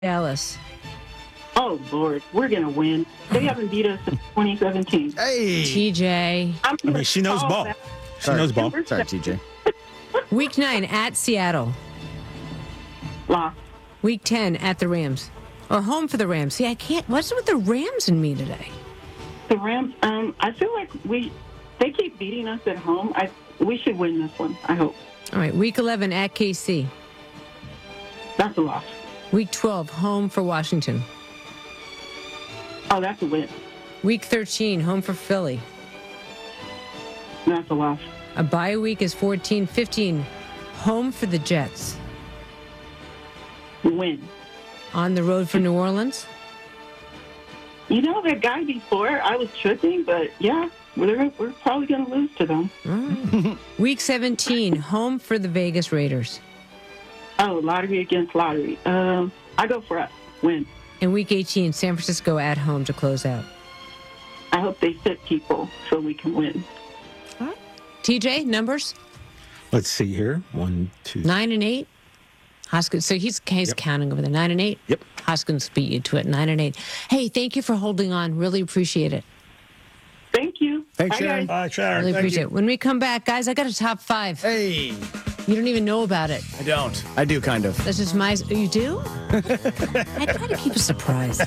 Dallas. Oh, Lord, we're going to win. They haven't beat us since 2017. Hey. TJ. I mean, she knows ball. She knows ball. Sorry, TJ. Week 9 at Seattle. Lost. Week 10 at the Rams. Or home for the Rams. See, I can't. What's with the Rams and me today? The Rams, I feel like they keep beating us at home. We should win this one, I hope. All right. Week 11 at KC. That's a loss. Week 12, home for Washington. Oh, that's a win. Week 13, home for Philly. That's a loss. A bye week is 14, 15, home for the Jets. Win. On the road for New Orleans. You know, that guy before, I was tripping, but yeah, we're probably going to lose to them. Right. Week 17, home for the Vegas Raiders. Oh, lottery against lottery. I go for us. Win. And week 18, San Francisco at home to close out. I hope they sit people so we can win. TJ, numbers? Let's see here. 1, 2, 9 and 8. Hoskins. So he's counting over there. 9 and 8. Yep. Hoskins beat you to it. 9 and 8. Hey, thank you for holding on. Really appreciate it. Thank you. Thanks, Bye, Sharon. guys. Bye, Sharon. Really Thank appreciate you. it. When we come back, guys, I got a top 5. Hey. You don't even know about it. I don't. I do, kind of. This is my... You do? I try to keep a surprise.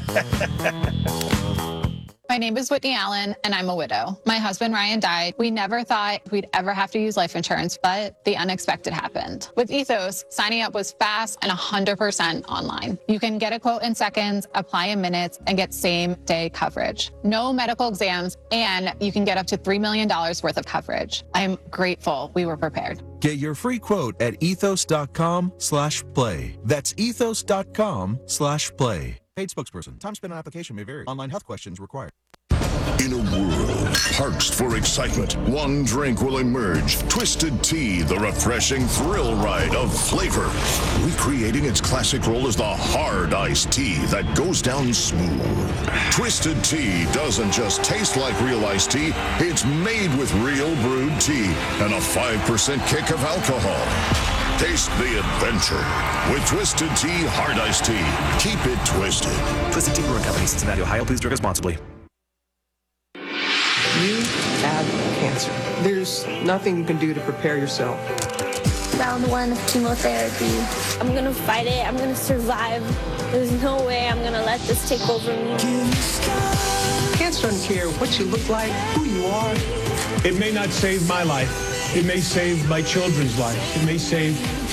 My name is Whitney Allen, and I'm a widow. My husband, Ryan, died. We never thought we'd ever have to use life insurance, but the unexpected happened. With Ethos, signing up was fast and 100% online. You can get a quote in seconds, apply in minutes, and get same-day coverage. No medical exams, and you can get up to $3 million worth of coverage. I'm grateful we were prepared. Get your free quote at ethos.com/play. That's ethos.com/play. Paid spokesperson. Time spent on application may vary. Online health questions required. In a world parched for excitement, one drink will emerge. Twisted Tea, the refreshing thrill ride of flavor. Recreating its classic role as the hard iced tea that goes down smooth. Twisted Tea doesn't just taste like real iced tea, it's made with real brewed tea and a 5% kick of alcohol. Taste the adventure with Twisted Tea Hard Iced Tea. Keep it twisted. Twisted Tea Brewing Company, Cincinnati, Ohio. Please drink responsibly. You have cancer. There's nothing you can do to prepare yourself. Round 1 of chemotherapy. I'm going to fight it. I'm going to survive. There's no way I'm going to let this take over me. Cancer doesn't care what you look like, who you are. It may not save my life. It may save my children's lives. It may save